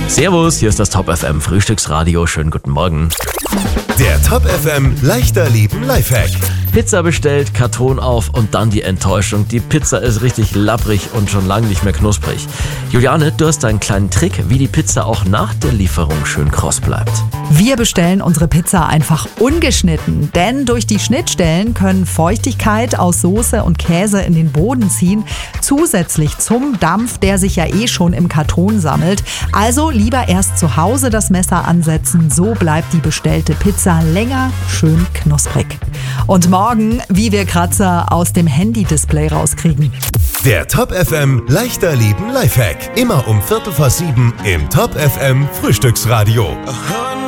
Servus, hier ist das Top FM Frühstücksradio. Schönen guten Morgen. Der Top FM leichter Leben Lifehack. Pizza bestellt, Karton auf und dann die Enttäuschung. Die Pizza ist richtig labbrig und schon lange nicht mehr knusprig. Juliane, du hast einen kleinen Trick, wie die Pizza auch nach der Lieferung schön kross bleibt. Wir bestellen unsere Pizza einfach ungeschnitten, denn durch die Schnittstellen können Feuchtigkeit aus Soße und Käse in den Boden ziehen, zusätzlich zum Dampf, der sich ja schon im Karton sammelt. Also lieber erst zu Hause das Messer ansetzen, so bleibt die bestellte Pizza länger schön knusprig. Und morgen, wie wir Kratzer aus dem Handy-Display rauskriegen. Der Top FM leichter Leben Lifehack. Immer um 6:45 im Top FM Frühstücksradio.